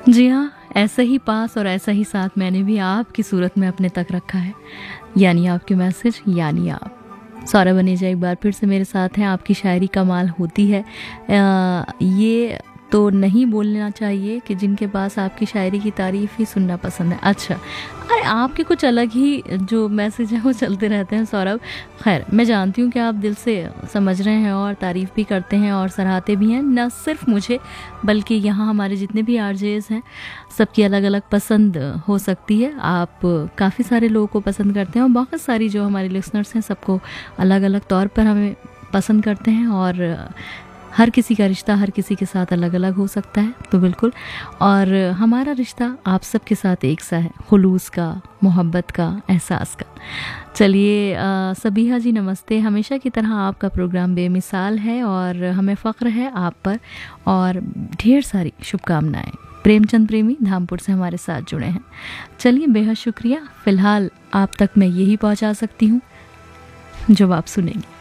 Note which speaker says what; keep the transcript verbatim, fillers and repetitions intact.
Speaker 1: जी हाँ, ऐसा ही पास और ऐसा ही साथ मैंने भी आपकी सूरत में अपने तक रखा है, यानी आपके मैसेज, यानी आप। सौरभ अनेजा एक बार फिर से मेरे साथ हैं। आपकी शायरी कमाल होती है। आ, ये तो नहीं बोलना चाहिए कि जिनके पास आपकी शायरी की तारीफ़ ही सुनना पसंद है। अच्छा, अरे आपके कुछ अलग ही जो मैसेज हैं वो चलते रहते हैं सौरभ। खैर, मैं जानती हूँ कि आप दिल से समझ रहे हैं और तारीफ़ भी करते हैं और सराहते भी हैं, न सिर्फ मुझे बल्कि यहाँ हमारे जितने भी आरजेस हैं सबकी अलग अलग पसंद हो सकती है। आप काफ़ी सारे लोगों को पसंद करते हैं और बहुत सारी जो हमारे लिसनर्स हैं सबको अलग अलग तौर पर हमें पसंद करते हैं, और हर किसी का रिश्ता हर किसी के साथ अलग अलग हो सकता है। तो बिल्कुल, और हमारा रिश्ता आप सबके साथ एक सा है, खुलूस का, मोहब्बत का, एहसास का। चलिए, सबीहा जी नमस्ते। हमेशा की तरह आपका प्रोग्राम बेमिसाल है और हमें फ़ख्र है आप पर, और ढेर सारी शुभकामनाएं। प्रेमचंद प्रेमी धामपुर से हमारे साथ जुड़े हैं। चलिए, बेहद शुक्रिया। फ़िलहाल आप तक मैं यही पहुंचा सकती हूँ जो आप सुनेंगे।